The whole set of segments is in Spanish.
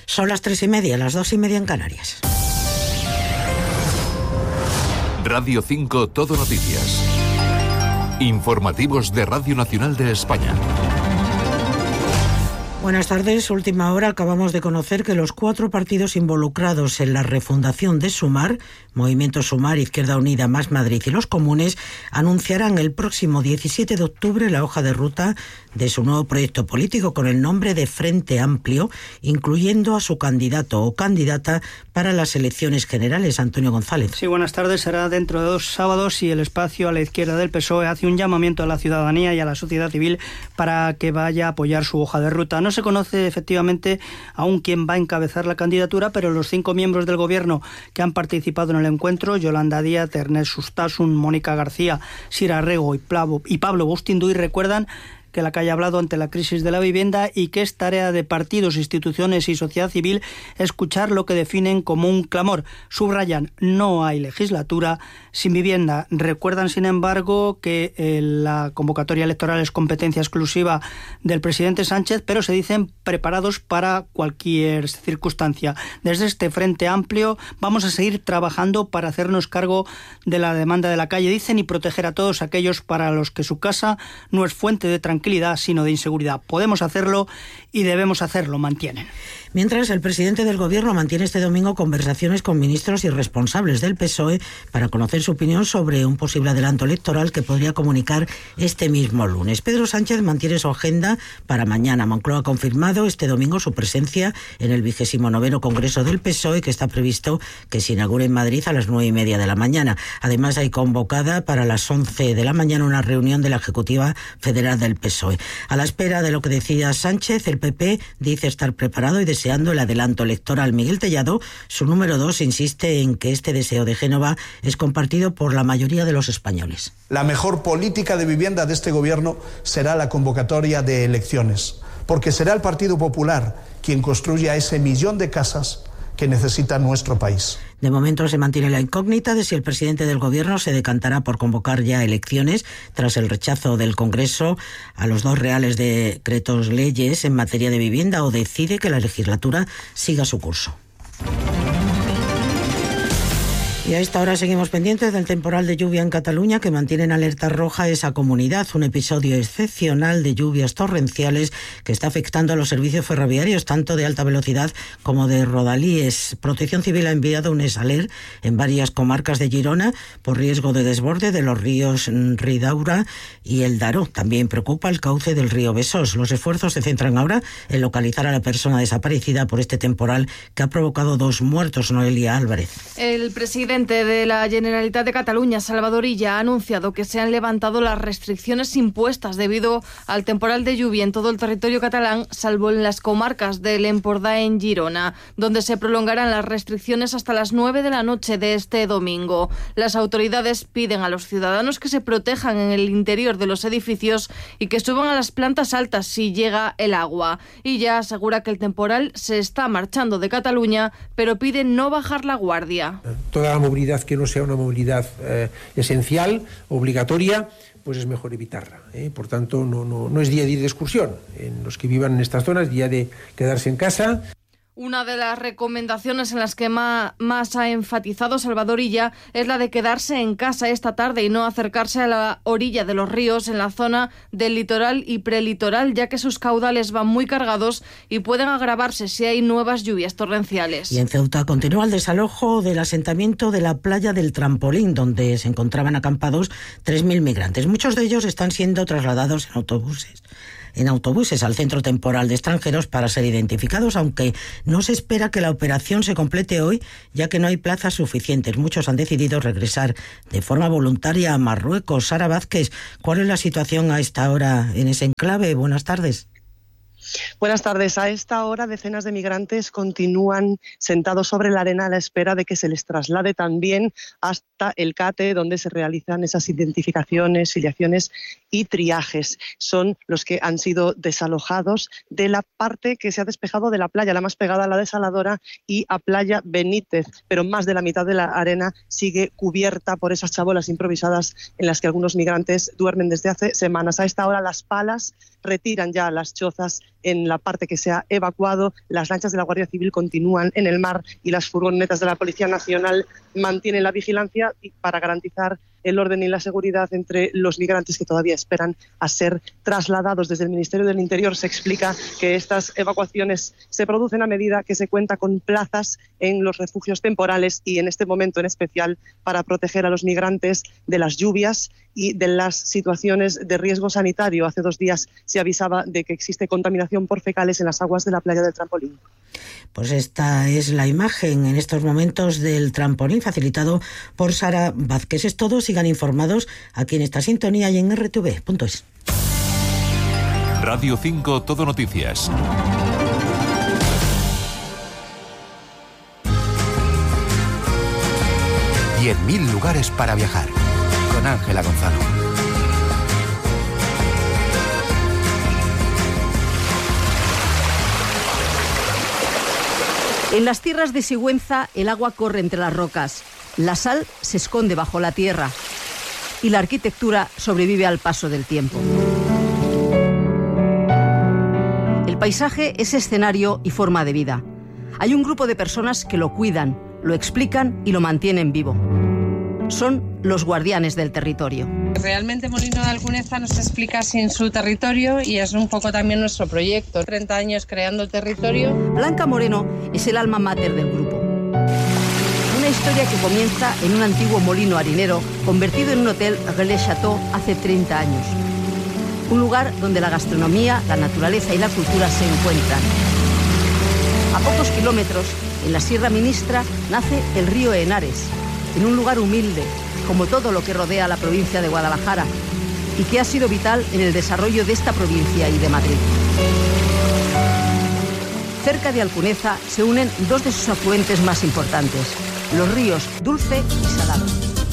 Son las 3:30, las 2:30 en Canarias. Radio 5 Todo Noticias. Informativos de Radio Nacional de España. Buenas tardes. Última hora. Acabamos de conocer que los 4 partidos involucrados en la refundación de Sumar, Movimiento Sumar, Izquierda Unida, Más Madrid y los Comunes, anunciarán el próximo 17 de octubre la hoja de ruta de su nuevo proyecto político con el nombre de Frente Amplio, incluyendo a su candidato o candidata para las elecciones generales. Antonio González. Sí, buenas tardes. Será dentro de 2 sábados y el espacio a la izquierda del PSOE hace un llamamiento a la ciudadanía y a la sociedad civil para que vaya a apoyar su hoja de ruta. No se conoce efectivamente aún quién va a encabezar la candidatura, pero los 5 miembros del gobierno que han participado en el encuentro, Yolanda Díaz, Ernest Urtasun, Mónica García, Sira Rego y Pablo Bustinduy, recuerdan que la calle ha hablado ante la crisis de la vivienda y que es tarea de partidos, instituciones y sociedad civil escuchar lo que definen como un clamor. Subrayan, no hay legislatura sin vivienda. Recuerdan, sin embargo, que la convocatoria electoral es competencia exclusiva del presidente Sánchez, pero se dicen preparados para cualquier circunstancia. Desde este Frente Amplio vamos a seguir trabajando para hacernos cargo de la demanda de la calle, dicen, y proteger a todos aquellos para los que su casa no es fuente de tranquilidad, sino de inseguridad. Podemos hacerlo y debemos hacerlo, mantienen. Mientras, el presidente del Gobierno mantiene este domingo conversaciones con ministros y responsables del PSOE para conocer su opinión sobre un posible adelanto electoral que podría comunicar este mismo lunes. Pedro Sánchez mantiene su agenda para mañana. Moncloa ha confirmado este domingo su presencia en el 29º Congreso del PSOE, que está previsto que se inaugure en Madrid a las 9:30 de la mañana. Además, hay convocada para las 11 de la mañana una reunión de la Ejecutiva Federal del PSOE. A la espera de lo que decida Sánchez, el PP dice estar preparado y deseando el adelanto electoral. Miguel Tellado, su número 2, insiste en que este deseo de Génova es compartido por la mayoría de los españoles. La mejor política de vivienda de este gobierno será la convocatoria de elecciones, porque será el Partido Popular quien construya ese 1.000.000 de casas que necesita nuestro país. De momento se mantiene la incógnita de si el presidente del Gobierno se decantará por convocar ya elecciones tras el rechazo del Congreso a los 2 reales decretos leyes en materia de vivienda o decide que la legislatura siga su curso. Y a esta hora seguimos pendientes del temporal de lluvia en Cataluña que mantiene en alerta roja esa comunidad. Un episodio excepcional de lluvias torrenciales que está afectando a los servicios ferroviarios, tanto de alta velocidad como de rodalíes. Protección Civil ha enviado un ESALER en varias comarcas de Girona por riesgo de desborde de los ríos Ridaura y el Daró. También preocupa el cauce del río Besós. Los esfuerzos se centran ahora en localizar a la persona desaparecida por este temporal que ha provocado 2 muertos. Noelia Álvarez. El presidente de la Generalitat de Cataluña, Salvador Illa, ha anunciado que se han levantado las restricciones impuestas debido al temporal de lluvia en todo el territorio catalán, salvo en las comarcas del Empordà en Girona, donde se prolongarán las restricciones hasta las 9 de la noche de este domingo. Las autoridades piden a los ciudadanos que se protejan en el interior de los edificios y que suban a las plantas altas si llega el agua. Illa asegura que el temporal se está marchando de Cataluña, pero pide no bajar la guardia. Toda la movilidad que no sea una movilidad esencial, obligatoria, pues es mejor evitarla. Por tanto, no es día de ir de excursión. En los que vivan en estas zonas, día de quedarse en casa. Una de las recomendaciones en las que más ha enfatizado Salvador Illa es la de quedarse en casa esta tarde y no acercarse a la orilla de los ríos en la zona del litoral y prelitoral, ya que sus caudales van muy cargados y pueden agravarse si hay nuevas lluvias torrenciales. Y en Ceuta continúa el desalojo del asentamiento de la playa del Trampolín, donde se encontraban acampados 3.000 migrantes. Muchos de ellos están siendo trasladados en autobuses al centro temporal de extranjeros para ser identificados, aunque no se espera que la operación se complete hoy, ya que no hay plazas suficientes. Muchos han decidido regresar de forma voluntaria a Marruecos. Sara Vázquez, ¿cuál es la situación a esta hora en ese enclave? Buenas tardes. Buenas tardes. A esta hora, decenas de migrantes continúan sentados sobre la arena a la espera de que se les traslade también hasta el CATE, donde se realizan esas identificaciones, filiaciones y triajes. Son los que han sido desalojados de la parte que se ha despejado de la playa, la más pegada a la desaladora y a Playa Benítez, pero más de la mitad de la arena sigue cubierta por esas chabolas improvisadas en las que algunos migrantes duermen desde hace semanas. A esta hora, las palas retiran ya las chozas en la parte que se ha evacuado. Las lanchas de la Guardia Civil continúan en el mar y las furgonetas de la Policía Nacional mantienen la vigilancia para garantizar el orden y la seguridad entre los migrantes que todavía esperan a ser trasladados. Desde el Ministerio del Interior se explica que estas evacuaciones se producen a medida que se cuenta con plazas en los refugios temporales y en este momento en especial para proteger a los migrantes de las lluvias y de las situaciones de riesgo sanitario. Hace 2 días se avisaba de que existe contaminación por fecales en las aguas de la playa del Trampolín. Pues esta es la imagen en estos momentos del trampolín facilitado por Sara Vázquez. Es todo, sigan informados aquí en esta sintonía y en rtv.es. Radio 5 Todo Noticias. $10.000 lugares para viajar, con Ángela Gonzalo. En las tierras de Sigüenza el agua corre entre las rocas, la sal se esconde bajo la tierra y la arquitectura sobrevive al paso del tiempo. El paisaje es escenario y forma de vida. Hay un grupo de personas que lo cuidan, lo explican y lo mantienen vivo. Son los guardianes del territorio. Realmente Molino de Alcuneza nos explica sin su territorio y es un poco también nuestro proyecto. 30 años creando el territorio. Blanca Moreno es el alma mater del grupo. Una historia que comienza en un antiguo molino harinero convertido en un hotel Relais Chateau hace 30 años. Un lugar donde la gastronomía, la naturaleza y la cultura se encuentran. A pocos kilómetros, en la Sierra Ministra, nace el río Henares, en un lugar humilde, como todo lo que rodea la provincia de Guadalajara, y que ha sido vital en el desarrollo de esta provincia y de Madrid. Cerca de Alcuneza se unen 2 de sus afluentes más importantes, los ríos Dulce y Salado.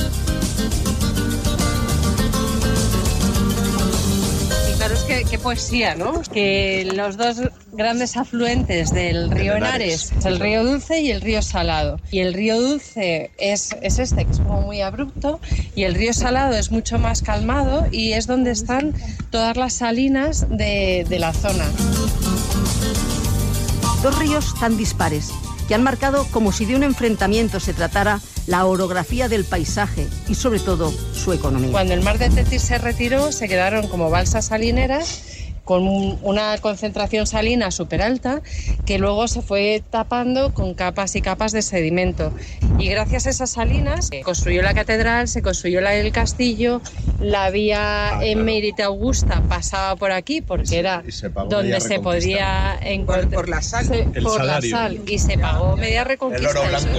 Claro, es que qué poesía, ¿no? Que los 2 grandes afluentes del río Henares, el río Dulce y el río Salado. Y el río Dulce es este, que es como muy abrupto, y el río Salado es mucho más calmado y es donde están todas las salinas de la zona. 2 ríos tan dispares que han marcado, como si de un enfrentamiento se tratara, la orografía del paisaje y sobre todo su economía. Cuando el mar de Tetis se retiró, se quedaron como balsas salineras con una concentración salina súper alta que luego se fue tapando con capas y capas de sedimento. Y gracias a esas salinas se construyó la catedral, se construyó el castillo, la vía Emérita Augusta pasaba por aquí porque era donde se podía encontrar por la sal, por la sal, y se pagó media reconquista. El oro blanco.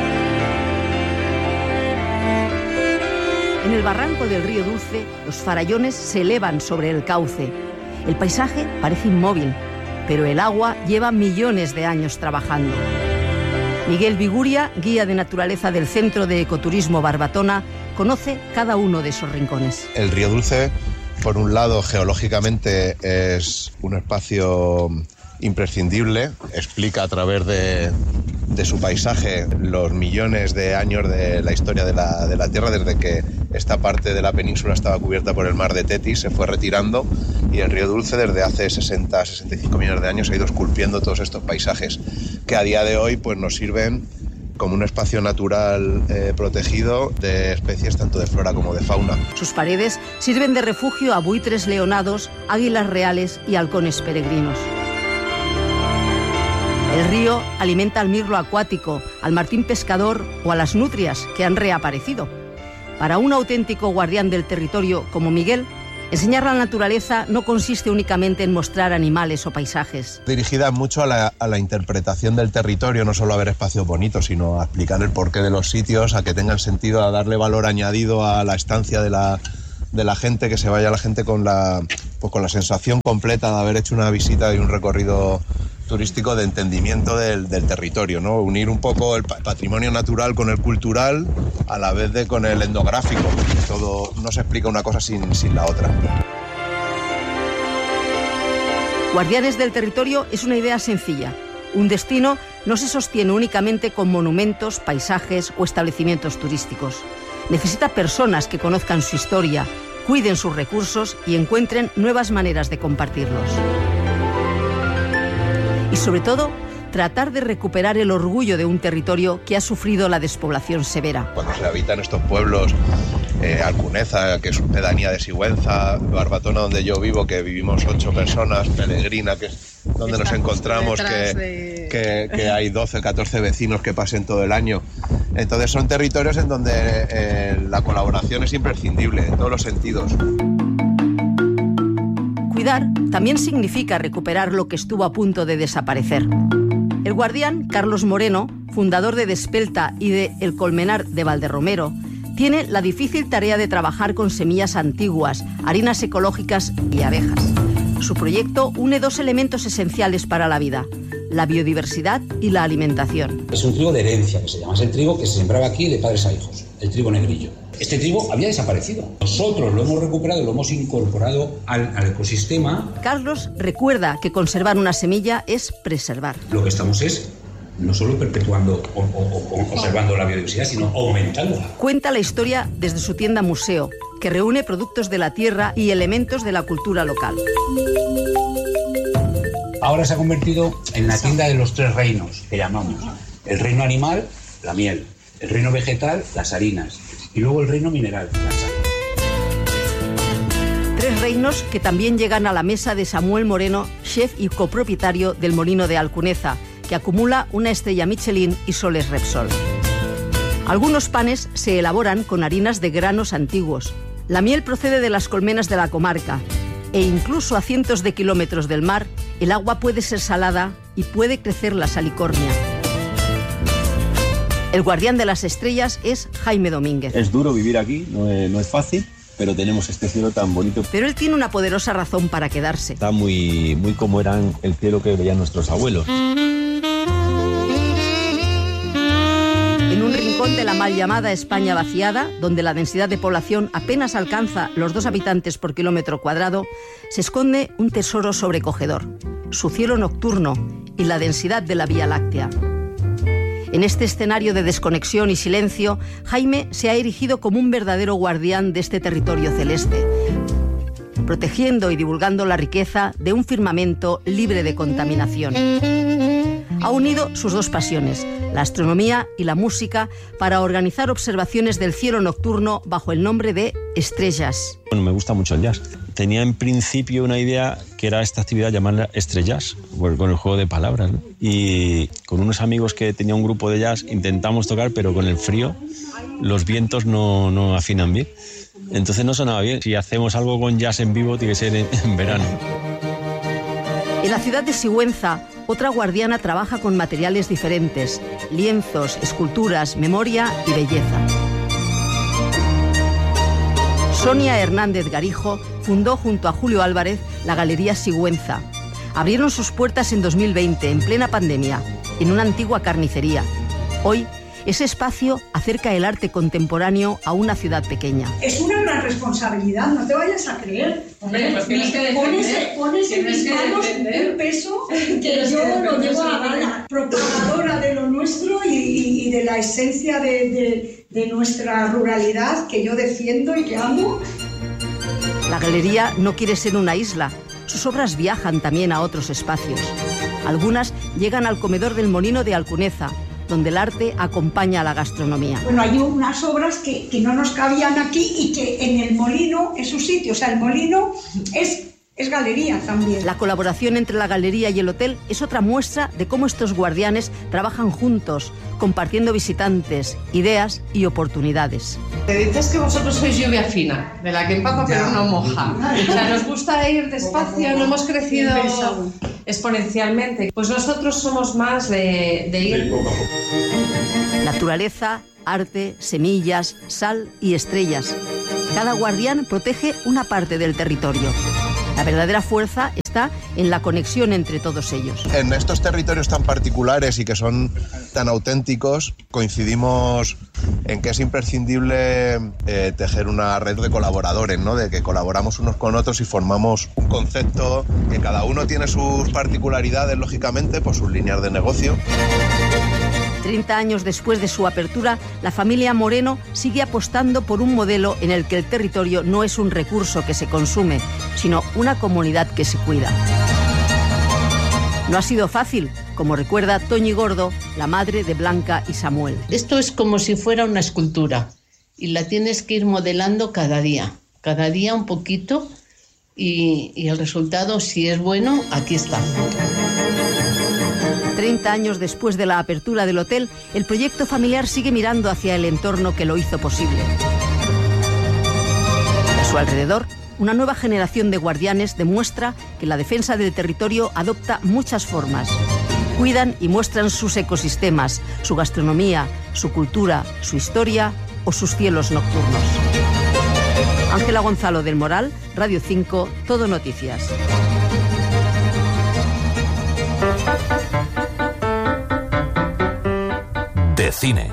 En el barranco del río Dulce, los farallones se elevan sobre el cauce. El paisaje parece inmóvil, pero el agua lleva millones de años trabajando. Miguel Viguria, guía de naturaleza del Centro de Ecoturismo Barbatona, conoce cada uno de esos rincones. El río Dulce, por un lado, geológicamente es un espacio imprescindible, explica a través de su paisaje los millones de años de la historia de la Tierra, desde que esta parte de la península estaba cubierta por el mar de Tetis, se fue retirando, y el río Dulce desde hace 60-65 millones de años ha ido esculpiendo todos estos paisajes que a día de hoy pues nos sirven como un espacio natural protegido de especies tanto de flora como de fauna. Sus paredes sirven de refugio a buitres leonados, águilas reales y halcones peregrinos. El río alimenta al mirlo acuático, al martín pescador o a las nutrias que han reaparecido. Para un auténtico guardián del territorio como Miguel, enseñar la naturaleza no consiste únicamente en mostrar animales o paisajes. Dirigida mucho a la interpretación del territorio, no solo a ver espacios bonitos, sino a explicar el porqué de los sitios, a que tengan sentido, a darle valor añadido a la estancia de la gente, que se vaya la gente con la sensación completa de haber hecho una visita y un recorrido turístico de entendimiento del territorio, ¿no? Unir un poco el patrimonio natural con el cultural, a la vez de con el etnográfico. Todo no se explica una cosa sin la otra. Guardianes del territorio es una idea sencilla. Un destino no se sostiene únicamente con monumentos, paisajes o establecimientos turísticos. Necesita personas que conozcan su historia, cuiden sus recursos y encuentren nuevas maneras de compartirlos. y sobre todo tratar de recuperar el orgullo de un territorio que ha sufrido la despoblación severa. Cuando se habitan estos pueblos, Alcuneza, que es pedanía de Sigüenza, Barbatona, donde yo vivo, que vivimos 8 personas, Peregrina, que es donde nos encontramos, que hay 12, 14 vecinos que pasen todo el año. Entonces son territorios en donde la colaboración es imprescindible en todos los sentidos. Cuidar también significa recuperar lo que estuvo a punto de desaparecer. El guardián Carlos Moreno, fundador de Despelta y de El Colmenar de Valderromero, tiene la difícil tarea de trabajar con semillas antiguas, harinas ecológicas y abejas. Su proyecto une 2 elementos esenciales para la vida: la biodiversidad y la alimentación. Es un trigo de herencia, que se llama. Es el trigo que se sembraba aquí de padres a hijos, el trigo negrillo. Este trigo había desaparecido. Nosotros lo hemos recuperado, lo hemos incorporado al ecosistema. Carlos recuerda que conservar una semilla es preservar. Lo que estamos es no solo perpetuando o conservando la biodiversidad, sino aumentándola. Cuenta la historia desde su tienda museo, que reúne productos de la tierra y elementos de la cultura local. Ahora se ha convertido en la tienda de los 3 reinos, que llamamos. El reino animal, la miel. El reino vegetal, las harinas. Y luego el reino mineral, la sal. 3 reinos que también llegan a la mesa de Samuel Moreno, chef y copropietario del Molino de Alcuneza, que acumula una estrella Michelin y soles Repsol. Algunos panes se elaboran con harinas de granos antiguos. La miel procede de las colmenas de la comarca, e incluso a cientos de kilómetros del mar, el agua puede ser salada y puede crecer la salicornia. El guardián de las estrellas es Jaime Domínguez. Es duro vivir aquí, no es fácil, pero tenemos este cielo tan bonito. Pero él tiene una poderosa razón para quedarse. Está muy como era el cielo que veían nuestros abuelos. En un rincón de la mal llamada España vaciada, donde la densidad de población apenas alcanza los 2 habitantes por kilómetro cuadrado, se esconde un tesoro sobrecogedor: su cielo nocturno y la densidad de la Vía Láctea. En este escenario de desconexión y silencio, Jaime se ha erigido como un verdadero guardián de este territorio celeste, protegiendo y divulgando la riqueza de un firmamento libre de contaminación. Ha unido sus 2 pasiones, la astronomía y la música, para organizar observaciones del cielo nocturno bajo el nombre de Estrellas. Bueno, me gusta mucho el jazz. Tenía en principio una idea que era esta actividad llamarla Estrellas, con el juego de palabras, ¿no? Y con unos amigos que tenía un grupo de jazz intentamos tocar, pero con el frío los vientos no afinan bien. Entonces no sonaba bien. Si hacemos algo con jazz en vivo, tiene que ser en verano. En la ciudad de Sigüenza, otra guardiana trabaja con materiales diferentes: lienzos, esculturas, memoria y belleza. Sonia Hernández Garijo fundó junto a Julio Álvarez la Galería Sigüenza. Abrieron sus puertas en 2020, en plena pandemia, en una antigua carnicería. Hoy, ese espacio acerca el arte contemporáneo a una ciudad pequeña. Es una gran responsabilidad, no te vayas a creer. Hombre, pues tienes que defender. Pones en mis manos un peso que yo lo llevo a gala. Propagadora de lo nuestro y de la esencia de nuestra ruralidad que yo defiendo y que amo. La galería no quiere ser una isla. Sus obras viajan también a otros espacios. Algunas llegan al comedor del Molino de Alcuneza, donde el arte acompaña a la gastronomía. Bueno, hay unas obras que no nos cabían aquí y que en el Molino es su sitio. O sea, el Molino es galería también. La colaboración entre la galería y el hotel es otra muestra de cómo estos guardianes trabajan juntos, compartiendo visitantes, ideas y oportunidades. Te dices que vosotros sois lluvia fina, de la que empapa pero no moja. O sea, nos gusta ir despacio, no hemos crecido exponencialmente. Pues nosotros somos más de ir... Naturaleza, arte, semillas, sal y estrellas. Cada guardián protege una parte del territorio. La verdadera fuerza está en la conexión entre todos ellos. En estos territorios tan particulares y que son tan auténticos, coincidimos en que es imprescindible tejer una red de colaboradores, ¿no? De que colaboramos unos con otros y formamos un concepto que cada uno tiene sus particularidades, lógicamente, por sus líneas de negocio. 30 años después de su apertura, la familia Moreno sigue apostando por un modelo en el que el territorio no es un recurso que se consume, sino una comunidad que se cuida. No ha sido fácil, como recuerda Toñi Gordo, la madre de Blanca y Samuel. Esto es como si fuera una escultura y la tienes que ir modelando cada día un poquito y el resultado, si es bueno, aquí está. 30 años después de la apertura del hotel, el proyecto familiar sigue mirando hacia el entorno que lo hizo posible. A su alrededor, una nueva generación de guardianes demuestra que la defensa del territorio adopta muchas formas. Cuidan y muestran sus ecosistemas, su gastronomía, su cultura, su historia o sus cielos nocturnos. Ángela Gonzalo del Moral, Radio 5, Todo Noticias. De cine.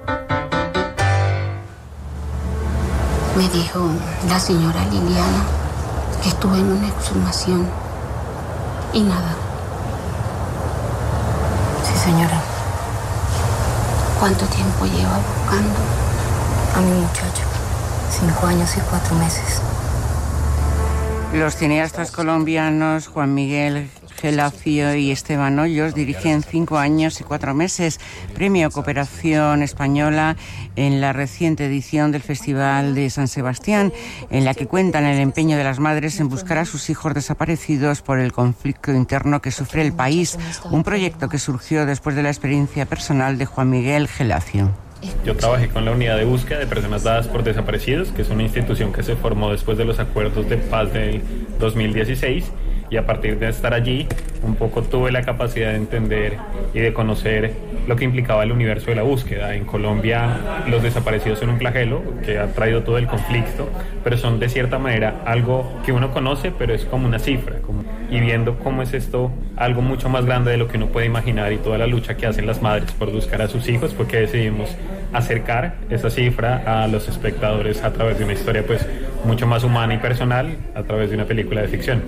Me dijo la señora Liliana que estuve en una exhumación y nada. Sí, señora. ¿Cuánto tiempo lleva buscando? A mi muchacho. 5 años y 4 meses. Los cineastas colombianos Juan Miguel Gelafio y Esteban Hoyos dirigen 5 años y 4 meses, premio Cooperación Española en la reciente edición del Festival de San Sebastián, en la que cuentan el empeño de las madres en buscar a sus hijos desaparecidos por el conflicto interno que sufre el país, un proyecto que surgió después de la experiencia personal de Juan Miguel Gelafio. Yo trabajé con la unidad de búsqueda de personas dadas por desaparecidos, que es una institución que se formó después de los acuerdos de paz del 2016, y a partir de estar allí un poco tuve la capacidad de entender y de conocer lo que implicaba el universo de la búsqueda. En Colombia los desaparecidos son un flagelo que ha traído todo el conflicto, pero son de cierta manera algo que uno conoce, pero es como una cifra, y viendo cómo es esto algo mucho más grande de lo que uno puede imaginar, y toda la lucha que hacen las madres por buscar a sus hijos, porque decidimos acercar esa cifra a los espectadores a través de una historia pues mucho más humana y personal, a través de una película de ficción.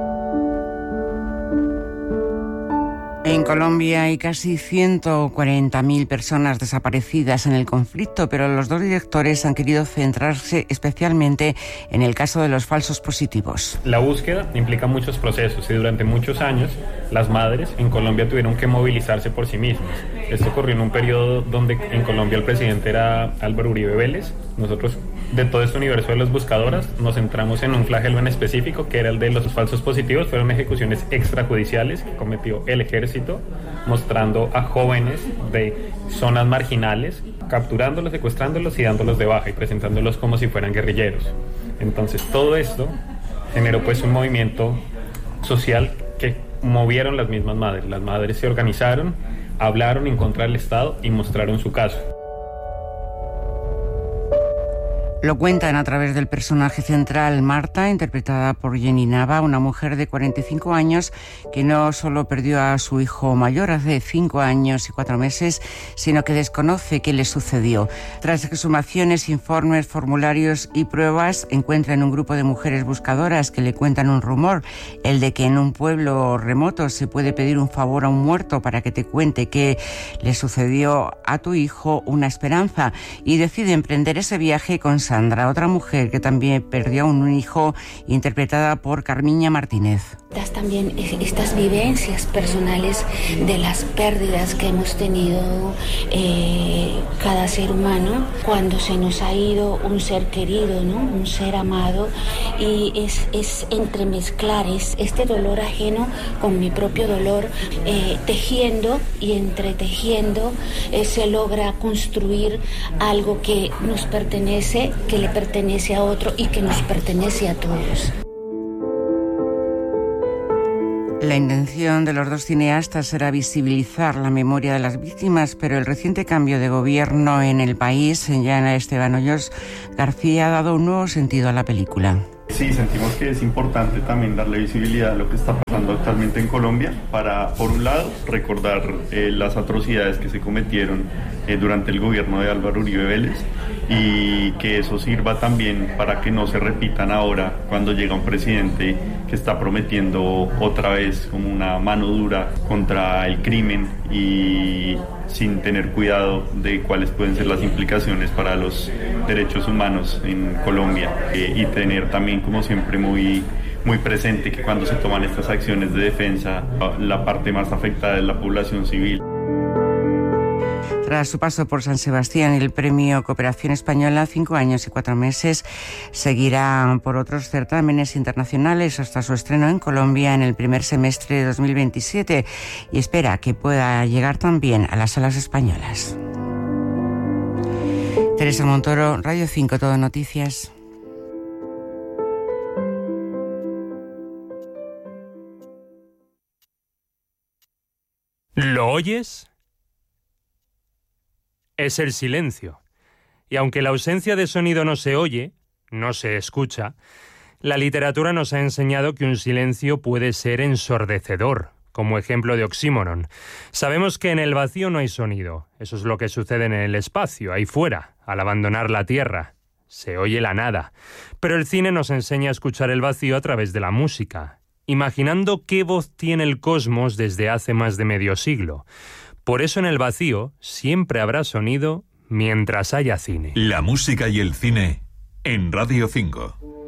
En Colombia hay casi 140.000 personas desaparecidas en el conflicto, pero los dos directores han querido centrarse especialmente en el caso de los falsos positivos. La búsqueda implica muchos procesos y durante muchos años las madres en Colombia tuvieron que movilizarse por sí mismas. Esto ocurrió en un periodo donde en Colombia el presidente era Álvaro Uribe Vélez. Nosotros, de todo este universo de las buscadoras, nos centramos en un flagelo en específico, que era el de los falsos positivos. Fueron ejecuciones extrajudiciales que cometió el ejército, mostrando a jóvenes de zonas marginales, capturándolos, secuestrándolos y dándolos de baja y presentándolos como si fueran guerrilleros. Entonces todo esto generó pues un movimiento social que movieron las mismas madres. Las madres se organizaron, hablaron en contra del Estado y mostraron su caso. Lo cuentan a través del personaje central, Marta, interpretada por Jenny Nava, una mujer de 45 años que no solo perdió a su hijo mayor hace 5 años y 4 meses, sino que desconoce qué le sucedió. Tras exhumaciones, informes, formularios y pruebas, encuentran un grupo de mujeres buscadoras que le cuentan un rumor, el de que en un pueblo remoto se puede pedir un favor a un muerto para que te cuente qué le sucedió a tu hijo, una esperanza, y decide emprender ese viaje con Sandra, otra mujer que también perdió a un hijo, interpretada por Carmiña Martínez. También estas vivencias personales de las pérdidas que hemos tenido cada ser humano cuando se nos ha ido un ser querido, ¿no? Un ser amado, y es entremezclar este dolor ajeno con mi propio dolor, tejiendo y entretejiendo se logra construir algo que nos pertenece, que le pertenece a otro y que nos pertenece a todos. La intención de los dos cineastas era visibilizar la memoria de las víctimas, pero el reciente cambio de gobierno en el país, ya Esteban Hoyos García, ha dado un nuevo sentido a la película. Sí, sentimos que es importante también darle visibilidad a lo que está pasando actualmente en Colombia para, por un lado, recordar las atrocidades que se cometieron durante el gobierno de Álvaro Uribe Vélez, y que eso sirva también para que no se repitan ahora cuando llega un presidente que está prometiendo otra vez como una mano dura contra el crimen y sin tener cuidado de cuáles pueden ser las implicaciones para los derechos humanos en Colombia, y tener también, como siempre, muy muy presente que cuando se toman estas acciones de defensa, la parte más afectada es la población civil. Tras su paso por San Sebastián y el Premio Cooperación Española, 5 años y 4 meses, seguirá por otros certámenes internacionales hasta su estreno en Colombia en el primer semestre de 2027 y espera que pueda llegar también a las salas españolas. Teresa Montoro, Radio 5, Todo Noticias. ¿Lo oyes? Es el silencio. Y aunque la ausencia de sonido no se oye, no se escucha, la literatura nos ha enseñado que un silencio puede ser ensordecedor, como ejemplo de oxímoron. Sabemos que en el vacío no hay sonido. Eso es lo que sucede en el espacio, ahí fuera, al abandonar la Tierra. Se oye la nada. Pero el cine nos enseña a escuchar el vacío a través de la música, imaginando qué voz tiene el cosmos desde hace más de medio siglo. Por eso en el vacío siempre habrá sonido mientras haya cine. La música y el cine en Radio 5.